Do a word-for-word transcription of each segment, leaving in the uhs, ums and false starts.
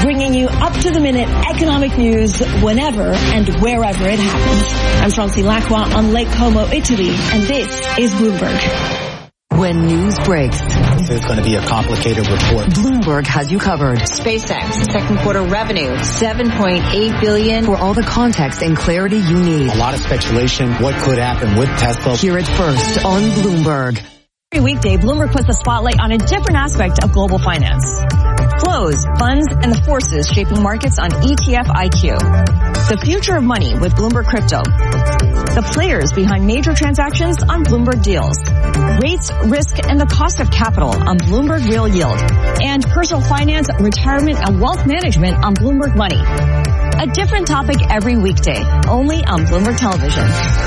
bringing you up-to-the-minute economic news whenever and wherever it happens. I'm Chauncey Lacroix on Lake Como, Italy, and this is Bloomberg. When news breaks, there's going to be a complicated report. Bloomberg has you covered. SpaceX, second quarter revenue, seven point eight billion dollars. For all the context and clarity you need. A lot of speculation. What could happen with Tesla? Hear it first on Bloomberg. Every weekday, Bloomberg puts the spotlight on a different aspect of global finance. Flows, funds, and the forces shaping markets on E T F I Q. The future of money with Bloomberg Crypto. The players behind major transactions on Bloomberg Deals. Rates, risk, and the cost of capital on Bloomberg Real Yield. And personal finance, retirement, and wealth management on Bloomberg Money. A different topic every weekday, only on Bloomberg Television.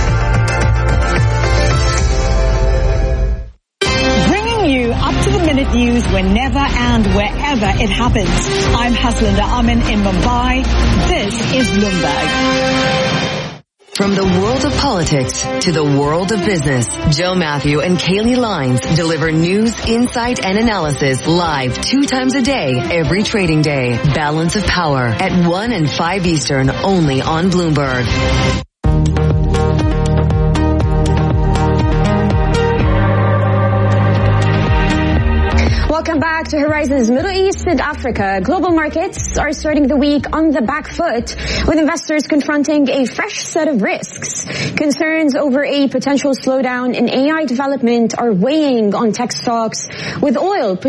You up-to-the-minute news whenever and wherever it happens. I'm Haslinda Amin in Mumbai. This is Bloomberg. From the world of politics to the world of business, Joe Matthew and Kaylee Lines deliver news, insight, and analysis live two times a day, every trading day. Balance of Power at one and five Eastern, only on Bloomberg. Welcome back to Horizons Middle East and Africa. Global markets are starting the week on the back foot, with investors confronting a fresh set of risks. Concerns over a potential slowdown in A I development are weighing on tech stocks, with oil